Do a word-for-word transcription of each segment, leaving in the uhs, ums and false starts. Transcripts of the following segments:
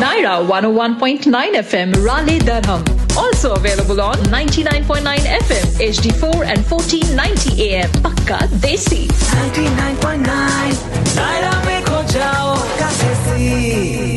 Naira one oh one point nine F M, Raleigh, Durham. Also available on ninety-nine point nine F M, H D four and fourteen ninety A M. Pakka Desi. ninety-nine point nine Naira mein kho jao kasesi.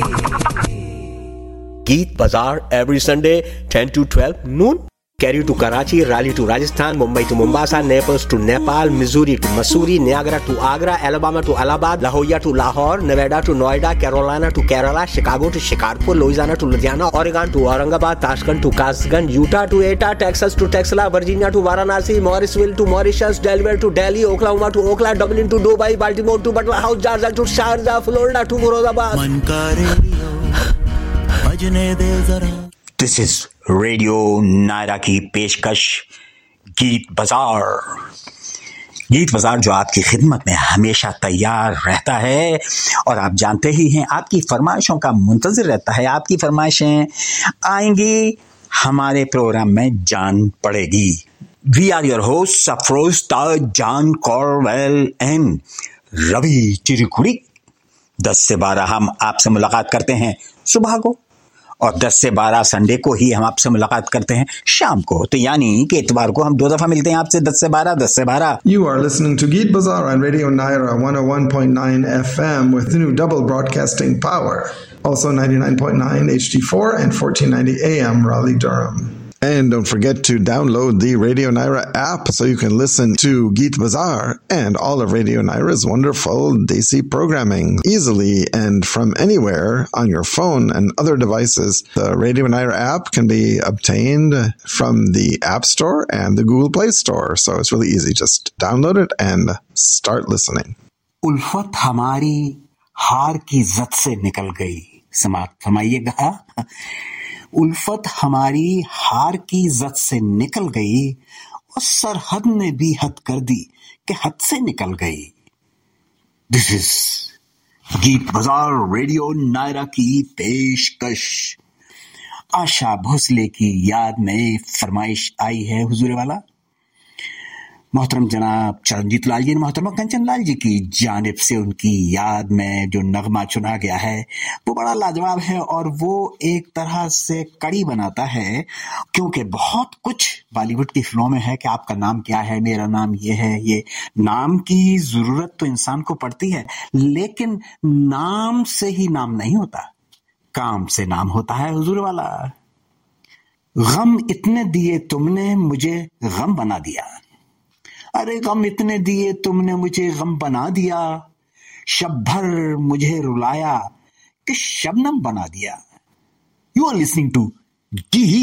Geet Bazaar every Sunday ten to twelve noon. Kerry to Karachi, Raleigh to Rajasthan, Mumbai to Mombasa, Naples to Nepal, Missouri to Missouri, Niagara to Agra, Alabama to Allahabad, La Jolla to Lahore, Nevada to Noida, Carolina to Kerala, Chicago to Shikarpur, Louisiana to Ludhiana, Oregon to Aurangabad, Tashkent to Kasgan, Utah to Eta, Texas to Texla, Virginia to Varanasi, Morrisville to Mauritius, Delaware to Delhi, Oklahoma to Oakland, Dublin to Dubai, Baltimore to Butler House, Georgia to Sharjah, Florida to Moradabad. Man ka radio, bajne de zara. This is radio Naira की पेशकश गीत बाजार। गीत बाजार जो आपकी खिदमत में हमेशा तैयार रहता है और आप जानते ही हैं आपकी फरमाइशों का मुंतज़िर रहता है। आपकी फरमाइशें आएंगी, हमारे प्रोग्राम में जान पड़ेगी। We are your host Afroz Taj, John कॉर्वेल and Ravi चिरकुड़ी। दस से बारह हम आपसे मुलाकात करते हैं सुबह को और दस से बारह संडे को ही हम आपसे मुलाकात करते हैं शाम को। तो यानी कि इतवार को हम दो दफा मिलते हैं आपसे दस से बारह दस से बारह। You are listening to Geet Bazaar on Radio Naira one oh one point nine F M with new double broadcasting power. Also ninety-nine point nine H D four and fourteen ninety A M Raleigh, Durham. And don't forget to download the Radio Naira app so you can listen to Geet Bazaar and all of Radio Naira's wonderful Desi programming easily and from anywhere on your phone and other devices. The Radio Naira app can be obtained from the App Store and the Google Play Store. So it's really easy. Just download it and start listening. उल्फत हमारी हार की जद से निकल गई। समाप्त फरमाइएगा। उल्फत हमारी हार की जद से निकल गई और सरहद ने भी हद कर दी कि हद से निकल गई। दिस इज गीत बाजार रेडियो नायरा की पेशकश। आशा भोसले की याद में फरमाइश आई है हुजूर वाला मोहतरम जनाब चरणजीत लाल जी, मोहतरमा कंचन लाल जी की जानिब से उनकी याद में जो नगमा चुना गया है वो बड़ा लाजवाब है और वो एक तरह से कड़ी बनाता है, क्योंकि बहुत कुछ बॉलीवुड की फिल्मों में है कि आपका नाम क्या है, मेरा नाम ये है। ये नाम की जरूरत तो इंसान को पड़ती है, लेकिन नाम से ही नाम नहीं होता, काम से नाम होता है हुजूर वाला। गम इतने दिए तुमने मुझे गम बना दिया, अरे गम इतने दिए तुमने मुझे गम बना दिया, शब भर मुझे रुलाया कि शबनम बना दिया। You are listening to